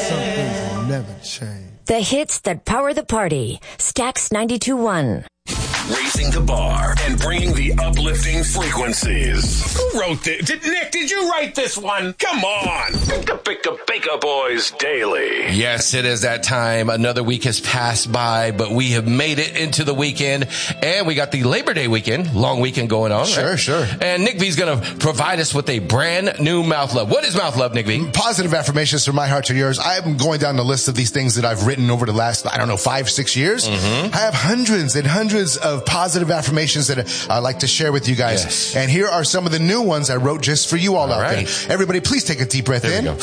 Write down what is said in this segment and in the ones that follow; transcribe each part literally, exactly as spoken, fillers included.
Some things will never change. The hits that power the party. Stax ninety-two point one. Raising the bar and bringing the uplifting frequencies. Who wrote this? Did Nick, did you write this one? Come on. Picka Picka Picka Boys Daily. Yes, it is that time. Another week has passed by, but we have made it into the weekend. And we got the Labor Day weekend, long weekend going on. Sure, right? sure. And Nick V's going to provide us with a brand new mouth love. What is mouth love, Nick V? Positive affirmations from my heart to yours. I'm going down the list of these things that I've written over the last, I don't know, five, six years. Mm-hmm. I have hundreds and hundreds of positive affirmations that I like to share with you guys. Yes. And here are some of the new ones I wrote just for you all, all out right. there. Everybody, please take a deep breath there in. We go.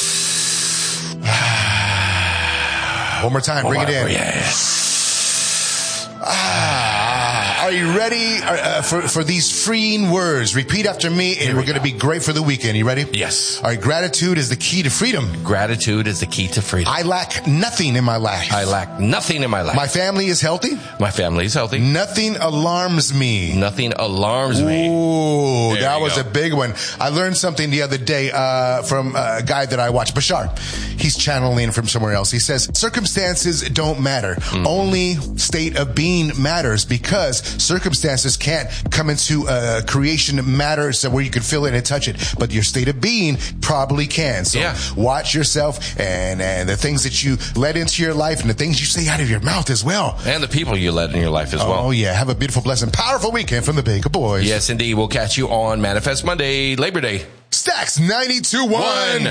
One more time. One Bring more, it in. Yeah. Ah, are you ready uh, for, for these freeing words? Repeat after me, and we we're going to be great for the weekend. You ready? Yes. All right. Gratitude is the key to freedom. Gratitude is the key to freedom. I lack nothing in my life. I lack nothing in my life. My family is healthy. My family is healthy. Nothing alarms me. Nothing alarms me. Ooh, there that was go. a big one. I learned something the other day uh, from a guy that I watch, Bashar. He's channeling from somewhere else. He says, circumstances don't matter. Mm. Only state of being matters, because circumstances can't come into uh, creation matter so where you can feel it and touch it. But your state of being probably can. So yeah. watch yourself and, and the things that you let into your life and the things you say out of your mouth as well. And the people you let in your life as oh, well. Oh, yeah. Have a beautiful, blessed, powerful weekend from the Baker Boys. Yes, indeed. We'll catch you on Manifest Monday, Labor Day. Stax ninety-two point one.